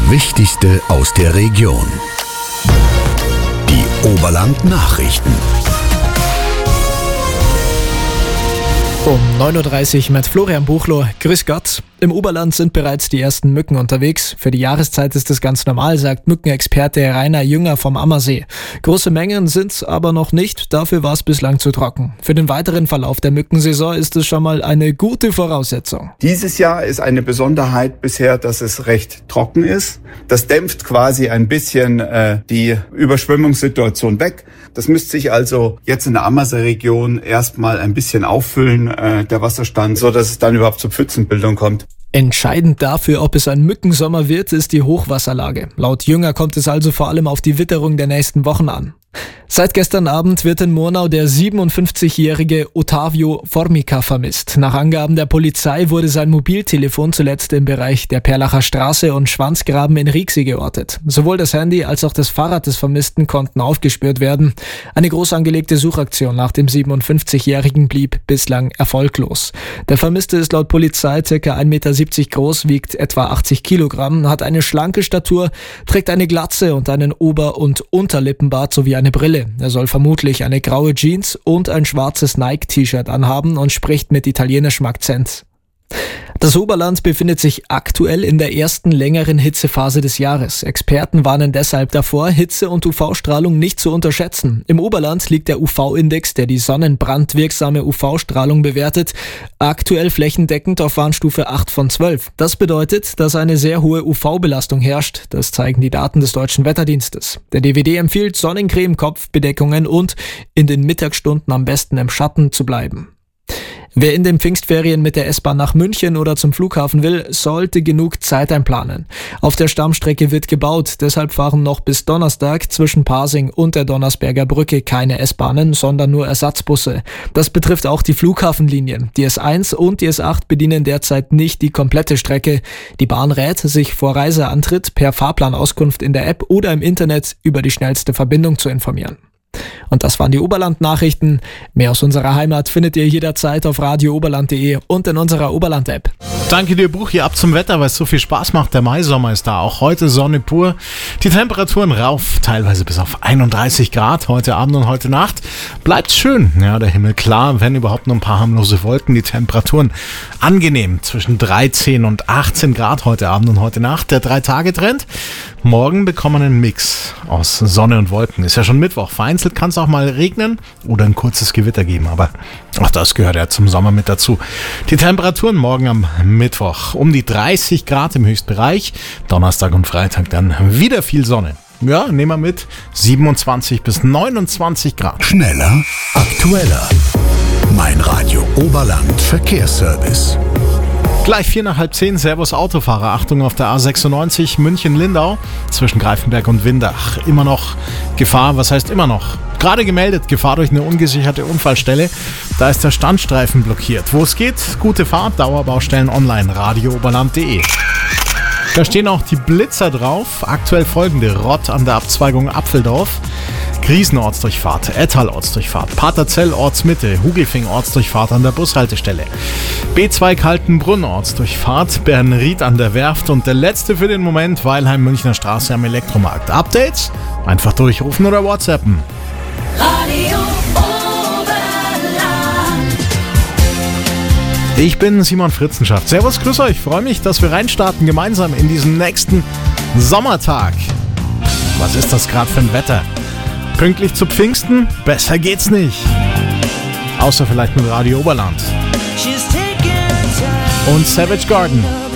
Wichtigste aus der Region. Die Oberland-Nachrichten. Um 9.30 Uhr mit Florian Buchloh. Grüß Gott. Im Oberland sind bereits die ersten Mücken unterwegs. Für die Jahreszeit ist es ganz normal, sagt Mückenexperte Rainer Jünger vom Ammersee. Große Mengen sind's aber noch nicht, dafür war es bislang zu trocken. Für den weiteren Verlauf der Mückensaison ist es schon mal eine gute Voraussetzung. Dieses Jahr ist eine Besonderheit bisher, dass es recht trocken ist. Das dämpft quasi ein bisschen die Überschwemmungssituation weg. Das müsste sich also jetzt in der Ammersee-Region erstmal ein bisschen auffüllen, der Wasserstand, so dass es dann überhaupt zur Pfützenbildung kommt. Entscheidend dafür, ob es ein Mückensommer wird, ist die Hochwasserlage. Laut Jünger kommt es also vor allem auf die Witterung der nächsten Wochen an. Seit gestern Abend wird in Murnau der 57-jährige Ottavio Formica vermisst. Nach Angaben der Polizei wurde sein Mobiltelefon zuletzt im Bereich der Perlacher Straße und Schwanzgraben in Rieksee geortet. Sowohl das Handy als auch das Fahrrad des Vermissten konnten aufgespürt werden. Eine groß angelegte Suchaktion nach dem 57-jährigen blieb bislang erfolglos. Der Vermisste ist laut Polizei ca. 1,70 Meter groß, wiegt etwa 80 Kilogramm, hat eine schlanke Statur, trägt eine Glatze und einen Ober- und Unterlippenbart sowie eine Brille. Er soll vermutlich eine graue Jeans und ein schwarzes Nike-T-Shirt anhaben und spricht mit italienischem Akzent. Das Oberland befindet sich aktuell in der ersten längeren Hitzephase des Jahres. Experten warnen deshalb davor, Hitze- und UV-Strahlung nicht zu unterschätzen. Im Oberland liegt der UV-Index, der die sonnenbrandwirksame UV-Strahlung bewertet, aktuell flächendeckend auf Warnstufe 8 von 12. Das bedeutet, dass eine sehr hohe UV-Belastung herrscht. Das zeigen die Daten des Deutschen Wetterdienstes. Der DWD empfiehlt Sonnencreme, Kopfbedeckungen und in den Mittagsstunden am besten im Schatten zu bleiben. Wer in den Pfingstferien mit der S-Bahn nach München oder zum Flughafen will, sollte genug Zeit einplanen. Auf der Stammstrecke wird gebaut, deshalb fahren noch bis Donnerstag zwischen Pasing und der Donnersberger Brücke keine S-Bahnen, sondern nur Ersatzbusse. Das betrifft auch die Flughafenlinien. Die S1 und die S8 bedienen derzeit nicht die komplette Strecke. Die Bahn rät, sich vor Reiseantritt per Fahrplanauskunft in der App oder im Internet über die schnellste Verbindung zu informieren. Und das waren die Oberland-Nachrichten. Mehr aus unserer Heimat findet ihr jederzeit auf radiooberland.de und in unserer Oberland-App. Danke dir, Buch, hier ab zum Wetter, weil es so viel Spaß macht. Der Maisommer ist da, auch heute Sonne pur. Die Temperaturen rauf, teilweise bis auf 31 Grad, heute Abend und heute Nacht. Bleibt schön, ja, der Himmel klar, wenn überhaupt nur ein paar harmlose Wolken. Die Temperaturen angenehm, zwischen 13 und 18 Grad heute Abend und heute Nacht. Der 3-Tage-Trend. Morgen bekommen wir einen Mix aus Sonne und Wolken. Ist ja schon Mittwoch, vereinzelt kann es auch mal regnen oder ein kurzes Gewitter geben, aber auch das gehört ja zum Sommer mit dazu. Die Temperaturen morgen am Mittwoch um die 30 Grad im Höchstbereich, Donnerstag und Freitag dann wieder viel Sonne. Ja, nehmen wir mit 27 bis 29 Grad. Schneller, aktueller. Mein Radio Oberland Verkehrsservice. Gleich 10:45, Servus Autofahrer. Achtung auf der A96 München-Lindau zwischen Greifenberg und Windach. Immer noch Gefahr, was heißt immer noch? Gerade gemeldet, Gefahr durch eine ungesicherte Unfallstelle. Da ist der Standstreifen blockiert. Wo es geht, gute Fahrt, Dauerbaustellen online, radiooberland.de. Da stehen auch die Blitzer drauf. Aktuell folgende: Rott an der Abzweigung Apfeldorf, Griesen Ortsdurchfahrt, Ettal Ortsdurchfahrt, Paterzell Ortsmitte, Hugelfing Ortsdurchfahrt an der Bushaltestelle, B2 Kaltenbrunn Ortsdurchfahrt, Bernried an der Werft und der letzte für den Moment, Weilheim Münchner Straße am Elektromarkt. Updates? Einfach durchrufen oder WhatsAppen. Radio Oberland. Ich bin Simon Fritzenschaft. Servus, grüß euch. Freue mich, dass wir reinstarten gemeinsam in diesen nächsten Sommertag. Was ist das gerade für ein Wetter? Pünktlich zu Pfingsten? Besser geht's nicht. Außer vielleicht mit Radio Oberland. Und Savage Garden.